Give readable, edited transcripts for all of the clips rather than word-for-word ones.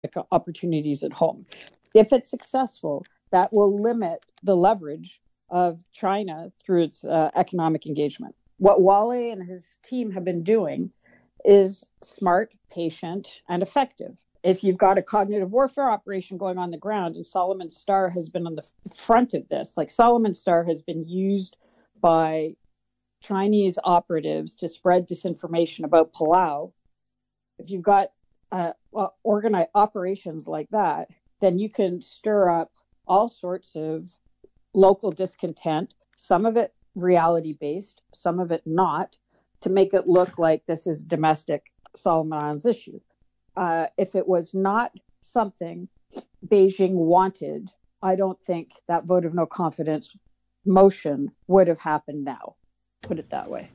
opportunities at home. If it's successful, that will limit the leverage of China through its economic engagement. What Wale and his team have been doing is smart, patient, and effective. If you've got a cognitive warfare operation going on the ground, and Solomon Star has been on the front of this, like Solomon Star has been used by Chinese operatives to spread disinformation about Palau. If you've got organized operations like that, then you can stir up all sorts of local discontent, some of it reality-based, some of it not, to make it look like this is domestic Solomon Islands issue. If it was not something Beijing wanted, I don't think that vote of no confidence motion would have happened now. Put it that way.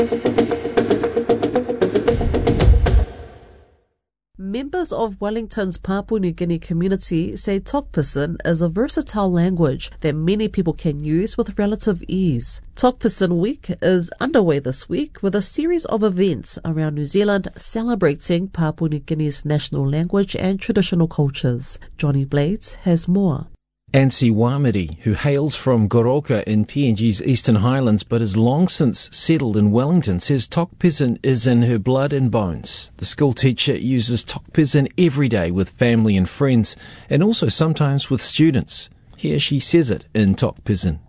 Members of Wellington's Papua New Guinea community say Tok Pisin is a versatile language that many people can use with relative ease. Tok Pisin Week is underway this week with a series of events around New Zealand celebrating Papua New Guinea's national language and traditional cultures. Johnny Blades has more. Ansi Wamiri, who hails from Goroka in PNG's Eastern Highlands but has long since settled in Wellington, says Tok Pisin is in her blood and bones. The school teacher uses Tok Pisin every day with family and friends, and also sometimes with students. Here she says it in Tok Pisin.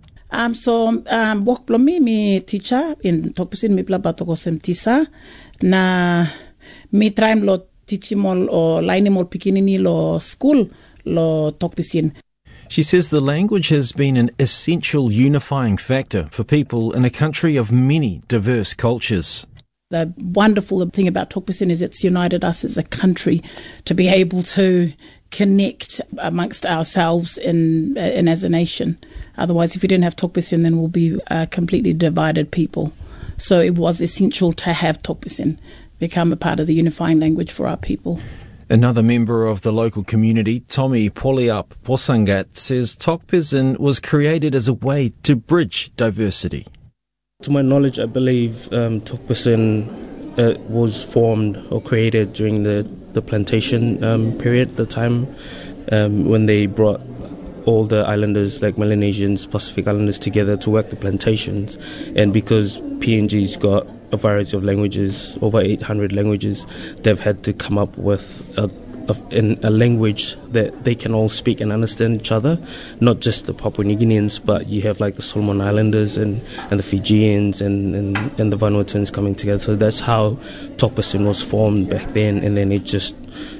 Wok plomi mi teacher in Tok Pisin mi pla batoko sem tisa na mi traim lo teachimol o lainimol pikinini lo school lo Tok Pisin. She says the language has been an essential unifying factor for people in a country of many diverse cultures. The wonderful thing about Tok Pisin is it's united us as a country to be able to connect amongst ourselves and as a nation. Otherwise, if we didn't have Tok Pisin, then we'll be a completely divided people. So it was essential to have Tok Pisin become a part of the unifying language for our people. Another member of the local community, Tommy Poliap Posangat, says Tok Pisin was created as a way to bridge diversity. To my knowledge, I believe Tok Pisin was formed or created during the plantation period, the time when they brought all the islanders, like Melanesians, Pacific Islanders, together to work the plantations. And because PNG's got a variety of languages, over 800 languages, they've had to come up with a language that they can all speak and understand each other, not just the Papua New Guineans, but you have like the Solomon Islanders and the Fijians and the Vanuatuans coming together. So that's how Tok Pisin was formed back then, and then it just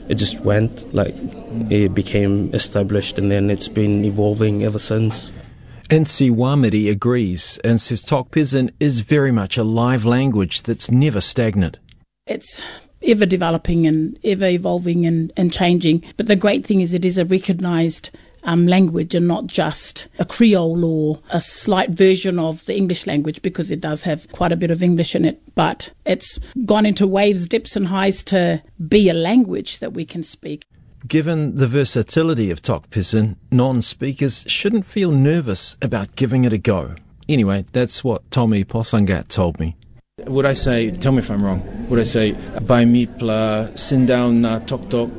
went, like, it became established, and then it's been evolving ever since. Ansi Wamiri agrees and says Tok Pisin is very much a live language that's never stagnant. It's ever developing and ever evolving and changing. But the great thing is it is a recognised language and not just a Creole or a slight version of the English language, because it does have quite a bit of English in it. But it's gone into waves, dips and highs to be a language that we can speak. Given the versatility of Tok Pisin, non-speakers shouldn't feel nervous about giving it a go. Anyway, that's what Tommy Posangat told me. Would I say, tell me if I'm wrong, would I say, Bai Mipla, sit down na tok tok,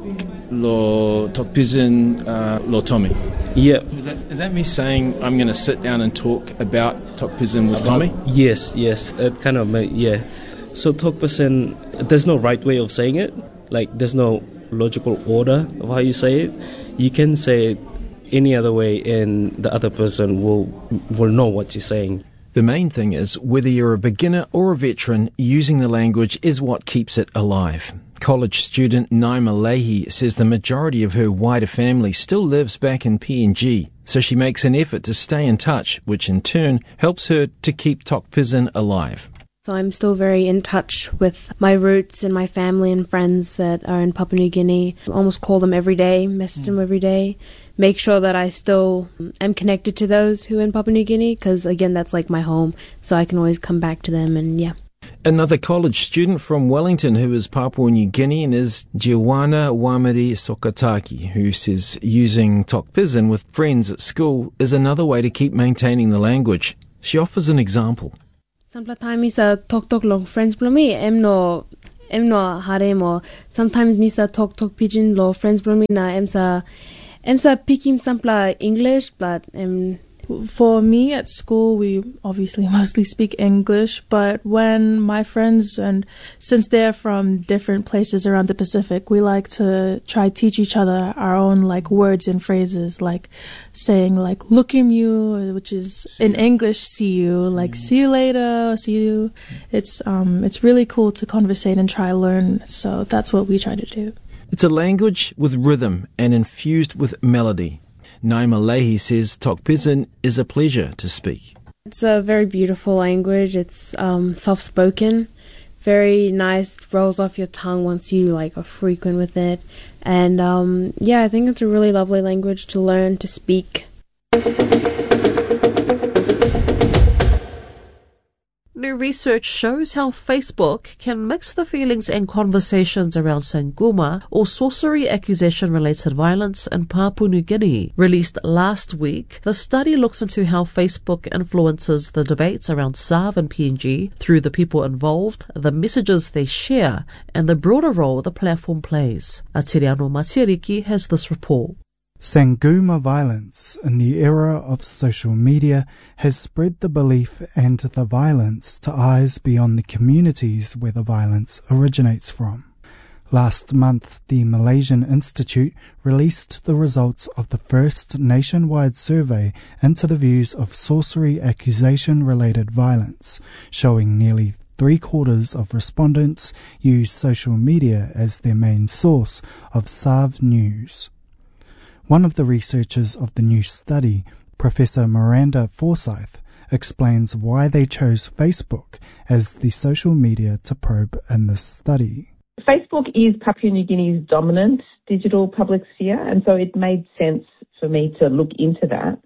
lo Tok Pisin, lo Tommy? Yeah. Is that me saying I'm going to sit down and talk about Tok Pisin with Tommy? Yes, it kind of, yeah. So Tok Pisin, there's no right way of saying it. Like, there's no logical order of how you say it. You can say it any other way and the other person will know what you're saying. The main thing is, whether you're a beginner or a veteran, using the language is what keeps it alive. College student Naima Leahy says the majority of her wider family still lives back in PNG, so she makes an effort to stay in touch, which in turn helps her to keep Tok Pisin alive. So I'm still very in touch with my roots and my family and friends that are in Papua New Guinea. I almost call them every day, message them every day, make sure that I still am connected to those who are in Papua New Guinea, because again, that's like my home, so I can always come back to them, and yeah. Another college student from Wellington who is Papua New Guinean is Jiwana Wamiri Sokataki, who says using Tok Pisin with friends at school is another way to keep maintaining the language. She offers an example. Sample time is a tok long friends plomi em no no harem or sometimes misa talk pidgin lo friends bromina emsa picking sampla English but For me at school, we obviously mostly speak English, but when my friends, and since they're from different places around the Pacific, we like to try teach each other our own like words and phrases, like saying like "look at you," which is in English "see you," like "see you later," "see you." It's really cool to conversate and try learn. So that's what we try to do. It's a language with rhythm and infused with melody. Naima Leahy says Tok Pisin is a pleasure to speak. It's a very beautiful language. It's soft-spoken, very nice, rolls off your tongue once you like are frequent with it. And I think it's a really lovely language to learn, to speak. New research shows how Facebook can mix the feelings and conversations around sanguma or sorcery accusation-related violence in Papua New Guinea. Released last week, the study looks into how Facebook influences the debates around SARV and PNG through the people involved, the messages they share, and the broader role the platform plays. Atiriano Matiriki has this report. Sanguma violence in the era of social media has spread the belief and the violence to eyes beyond the communities where the violence originates from. Last month, the Malaysian Institute released the results of the first nationwide survey into the views of sorcery accusation-related violence, showing nearly 3/4 of respondents use social media as their main source of SARV news. One of the researchers of the new study, Professor Miranda Forsyth, explains why they chose Facebook as the social media to probe in this study. Facebook is Papua New Guinea's dominant digital public sphere, and so it made sense for me to look into that.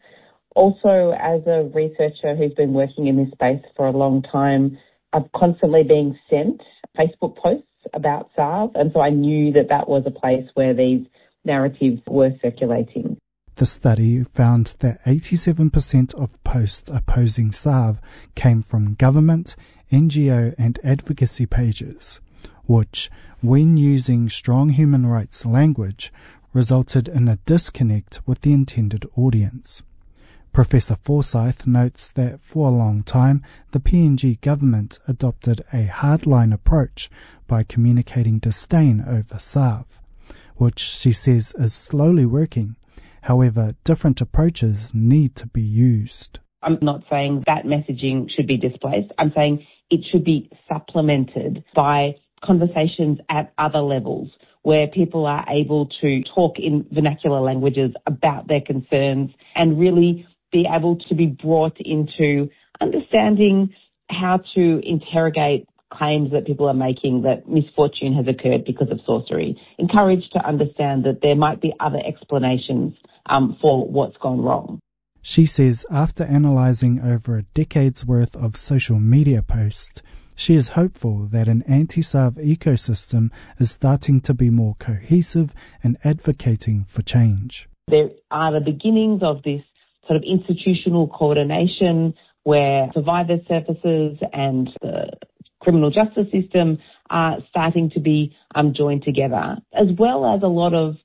Also, as a researcher who's been working in this space for a long time, I've constantly been sent Facebook posts about SARV, and so I knew that that was a place where these narratives were circulating. The study found that 87% of posts opposing SARV came from government, NGO and advocacy pages, which, when using strong human rights language, resulted in a disconnect with the intended audience. Professor Forsyth notes that for a long time, the PNG government adopted a hardline approach by communicating disdain over SARV, which she says is slowly working. However, different approaches need to be used. I'm not saying that messaging should be displaced. I'm saying it should be supplemented by conversations at other levels where people are able to talk in vernacular languages about their concerns and really be able to be brought into understanding how to interrogate claims that people are making that misfortune has occurred because of sorcery. Encouraged to understand that there might be other explanations for what's gone wrong. She says after analysing over a decade's worth of social media posts, she is hopeful that an anti-SARV ecosystem is starting to be more cohesive and advocating for change. There are the beginnings of this sort of institutional coordination where survivor services and the criminal justice system are starting to be joined together, as well as a lot of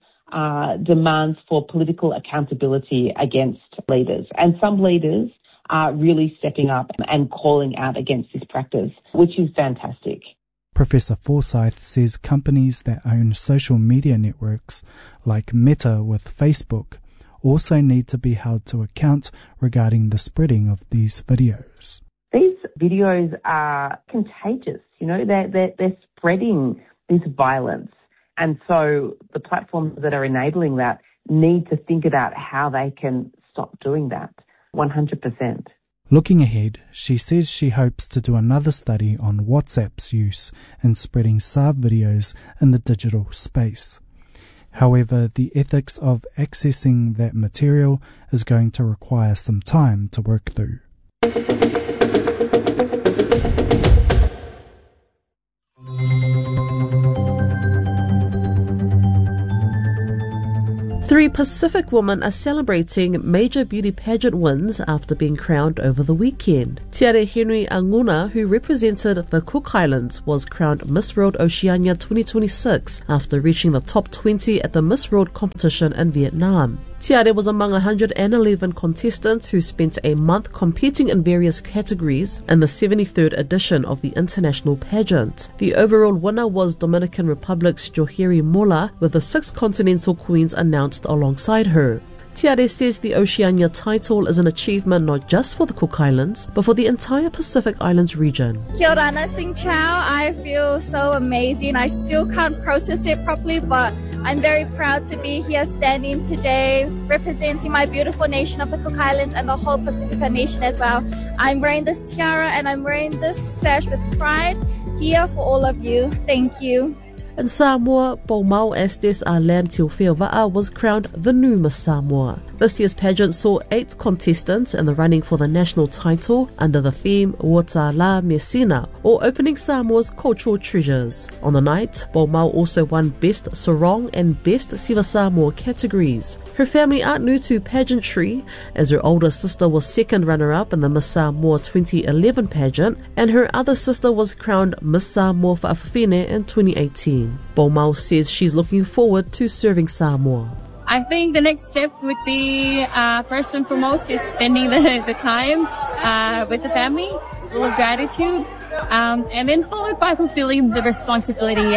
demands for political accountability against leaders. And some leaders are really stepping up and calling out against this practice, which is fantastic. Professor Forsyth says companies that own social media networks, like Meta with Facebook, also need to be held to account regarding the spreading of these videos. These videos are contagious, they're spreading this violence. And so the platforms that are enabling that need to think about how they can stop doing that 100%. Looking ahead, she says she hopes to do another study on WhatsApp's use in spreading SARV videos in the digital space. However, the ethics of accessing that material is going to require some time to work through. 3 Pacific women are celebrating major beauty pageant wins after being crowned over the weekend. Tiare Henry Anguna, who represented the Cook Islands, was crowned Miss World Oceania 2026 after reaching the top 20 at the Miss World competition in Vietnam. Tiare was among 111 contestants who spent a month competing in various categories in the 73rd edition of the international pageant. The overall winner was Dominican Republic's Joheri Mola, with the 6 continental queens announced alongside her. Tiare says the Oceania title is an achievement not just for the Cook Islands, but for the entire Pacific Islands region. Kia ora, Sing Chow. I feel so amazing. I still can't process it properly, but I'm very proud to be here standing today, representing my beautiful nation of the Cook Islands and the whole Pacifica nation as well. I'm wearing this tiara and I'm wearing this sash with pride here for all of you. Thank you. In Samoa, Paumau Estes Alam Teofeova'a was crowned the new Miss Samoa. This year's pageant saw 8 contestants in the running for the national title under the theme Wata La Messina, or Opening Samoa's Cultural Treasures. On the night, Paumau also won Best Sarong and Best Siva Samoa categories. Her family aren't new to pageantry, as her older sister was second runner-up in the Miss Samoa 2011 pageant, and her other sister was crowned Miss Samoa Fa'afafine in 2018. Paumau says she's looking forward to serving Samoa. I think the next step would be, first and foremost, is spending the time with the family, full of gratitude, and then followed by fulfilling the responsibility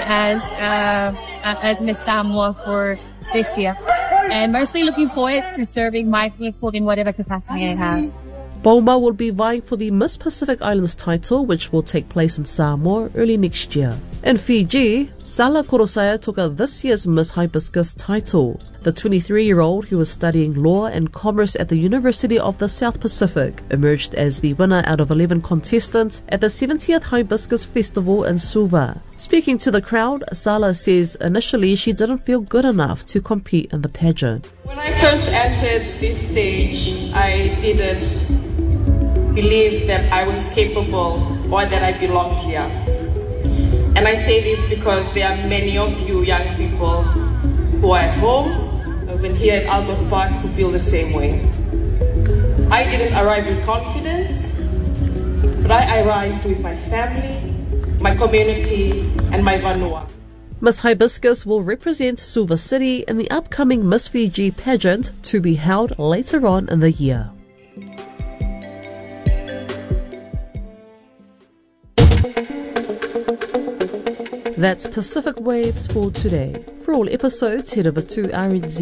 as Miss Samoa for this year. And mostly looking forward to serving my people in whatever capacity it has. Paumau will be vying for the Miss Pacific Islands title, which will take place in Samoa early next year. In Fiji, Sala Korosaya took out this year's Miss Hibiscus title. The 23-year-old, who was studying law and commerce at the University of the South Pacific, emerged as the winner out of 11 contestants at the 70th Hibiscus Festival in Suva. Speaking to the crowd, Sala says initially she didn't feel good enough to compete in the pageant. When I first entered this stage, I didn't believe that I was capable or that I belonged here. And I say this because there are many of you young people who are at home, even here at Albert Park, who feel the same way. I didn't arrive with confidence, but I arrived with my family, my community, and my vanua. Miss Hibiscus will represent Suva City in the upcoming Miss Fiji pageant to be held later on in the year. That's Pacific Waves for today. For all episodes, head over to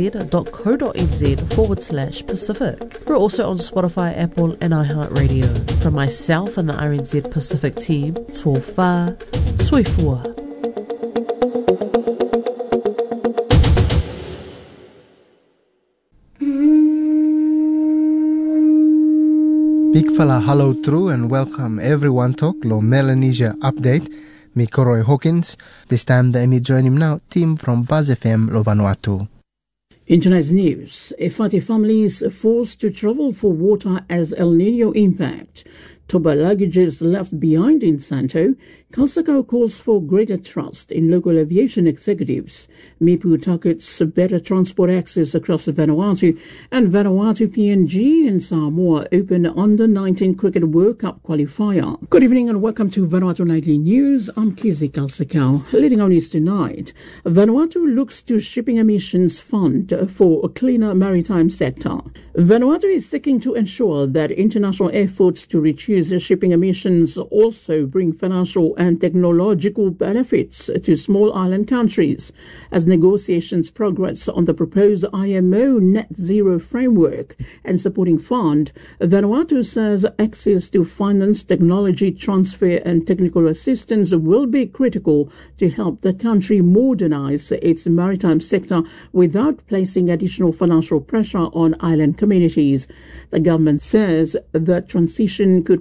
rnz.co.nz/Pacific. We're also on Spotify, Apple and iHeartRadio. From myself and the RNZ Pacific team, tō whā, soifua. Big fella hello true and welcome everyone to Lo Melanesia Update. Me Koroi Hawkins. This time the Emmy join him now, team from Buzz FM Lo Vanuatu. In tonight's news, Efate families forced to travel for water as El Nino impact. Toba luggages left behind in Santo. Kalsakau calls for greater trust in local aviation executives. Mipu targets better transport access across Vanuatu. And Vanuatu PNG and Samoa open Under-19 Cricket World Cup qualifier. Good evening and welcome to Vanuatu Nightly News. I'm Kizi Kalsakau. Leading on news tonight, Vanuatu looks to shipping emissions fund for a cleaner maritime sector. Vanuatu is seeking to ensure that international efforts to reduce shipping emissions also bring financial and technological benefits to small island countries. As negotiations progress on the proposed IMO net zero framework and supporting fund, Vanuatu says access to finance, technology transfer and technical assistance will be critical to help the country modernize its maritime sector without placing additional financial pressure on island communities. The government says the transition could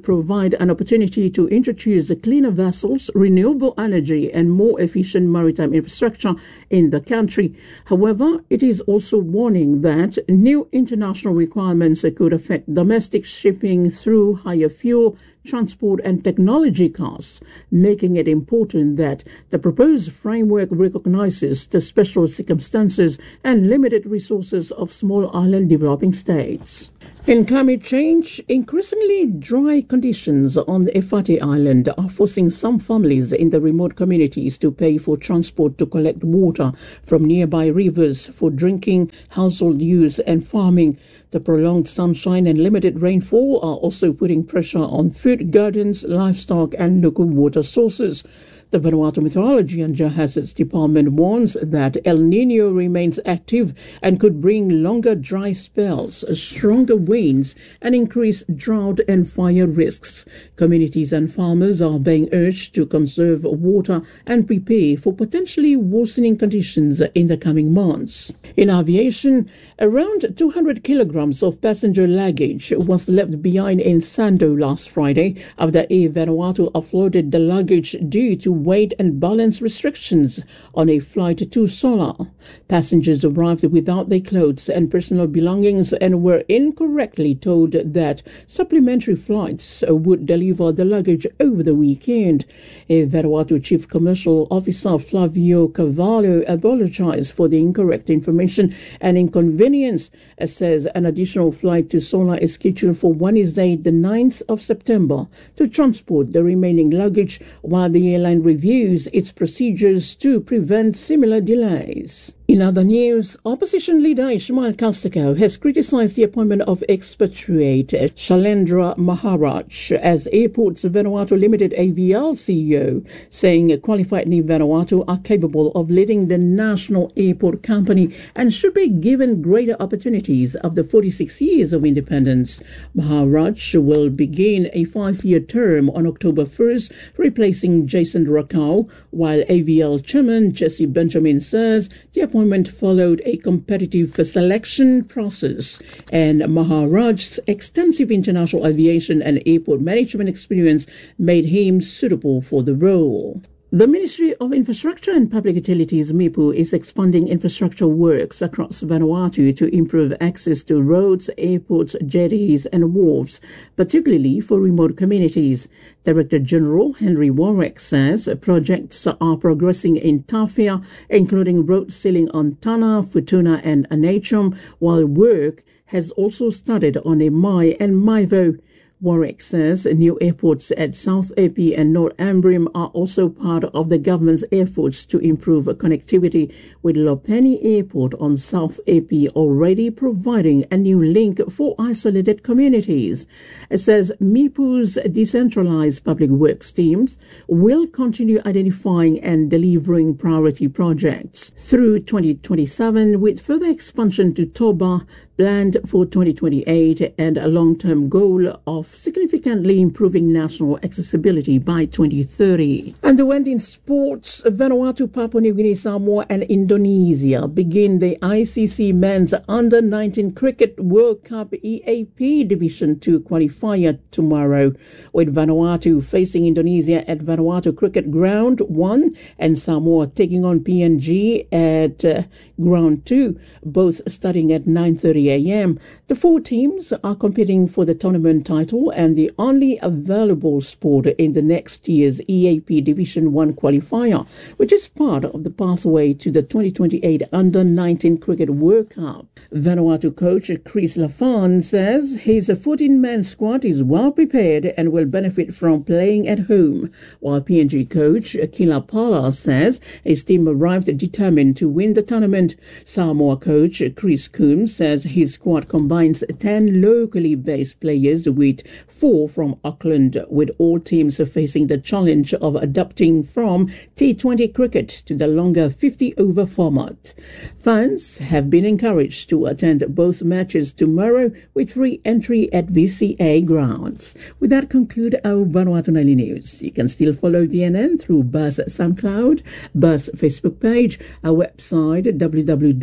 provide an opportunity to introduce cleaner vessels, renewable energy, and more efficient maritime infrastructure in the country. However, it is also warning that new international requirements could affect domestic shipping through higher fuel, transport and technology costs, making it important that the proposed framework recognizes the special circumstances and limited resources of small island developing states. In climate change, increasingly dry conditions on the Efate Island are forcing some families in the remote communities to pay for transport to collect water from nearby rivers for drinking, household use and farming. The prolonged sunshine and limited rainfall are also putting pressure on food gardens, livestock and local water sources. The Vanuatu Meteorology and Geohazards Department warns that El Nino remains active and could bring longer dry spells, stronger winds, and increased drought and fire risks. Communities and farmers are being urged to conserve water and prepare for potentially worsening conditions in the coming months. In aviation, around 200 kilograms of passenger luggage was left behind in Sando last Friday after Air Vanuatu offloaded the luggage due to weight and balance restrictions on a flight to Sola. Passengers arrived without their clothes and personal belongings and were incorrectly told that supplementary flights would deliver the luggage over the weekend. A Vanuatu Chief Commercial Officer Flavio Cavallo apologized for the incorrect information and inconvenience, says an additional flight to Sola is scheduled for Wednesday, the 9th of September, to transport the remaining luggage while the airline reviews its procedures to prevent similar delays. In other news, opposition leader Ismail Kalstakau has criticized the appointment of expatriate Shailendra Maharaj as Airports Vanuatu Limited AVL CEO, saying qualified Ni Vanuatu are capable of leading the national airport company and should be given greater opportunities after 46 years of independence. Maharaj will begin a 5-year term on October 1st, replacing Jason Rakau, while AVL Chairman Jesse Benjamin says the appointment followed a competitive selection process, and Maharaj's extensive international aviation and airport management experience made him suitable for the role. The Ministry of Infrastructure and Public Utilities, MIPU, is expanding infrastructure works across Vanuatu to improve access to roads, airports, jetties and wharves, particularly for remote communities. Director General Henry Warwick says projects are progressing in Tawhia, including road sealing on Tana, Futuna and Anachum, while work has also started on Emai and Maivo. Warwick says new airports at South Epi and North Ambrim are also part of the government's efforts to improve connectivity, with Lopeni Airport on South Epi already providing a new link for isolated communities. It says MIPU's decentralized public works teams will continue identifying and delivering priority projects through 2027, with further expansion to Toba planned for 2028 and a long-term goal of significantly improving national accessibility by 2030. Underwent in sports, Vanuatu, Papua New Guinea, Samoa and Indonesia begin the ICC Men's Under-19 Cricket World Cup EAP Division 2 qualifier tomorrow, with Vanuatu facing Indonesia at Vanuatu Cricket Ground 1 and Samoa taking on PNG at Ground 2, both starting at 9:30 a.m. The 4 teams are competing for the tournament title and the only available sport in the next year's EAP Division 1 qualifier, which is part of the pathway to the 2028 Under-19 Cricket World Cup. Vanuatu coach Chris Lafan says his 14-man squad is well prepared and will benefit from playing at home, while PNG coach Kila Pala says his team arrived determined to win the tournament. Samoa coach Chris Coombs says his squad combines 10 locally based players with 4 from Auckland, with all teams facing the challenge of adapting from T20 cricket to the longer 50-over format. Fans have been encouraged to attend both matches tomorrow with free entry at VCA grounds. With that, conclude our Vanuatu Nightly News. You can still follow VNN through Buzz SoundCloud, Buzz Facebook page, our website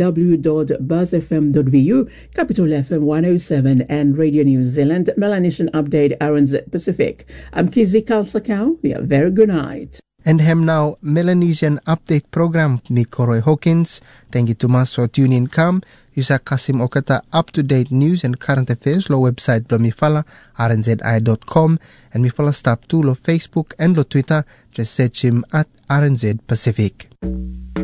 www.buzzfm.vu, Capital FM 107 and Radio New Zealand, Melanesian Update RNZ Pacific. I'm Kizzy Kalsakau. Yeah, very good night. And hem now Melanesian Update program ni Koroi Hawkins. Thank you to mas for tuning come. Yusa Kasim Okata up-to-date news and current affairs lo website blo mifala rnzi.com and mifala stop to lo Facebook and lo Twitter. Just search him at RNZ Pacific.